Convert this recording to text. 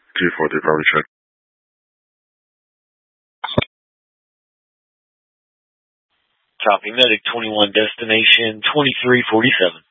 240, probably check. Copy, Medic 21, destination 2347.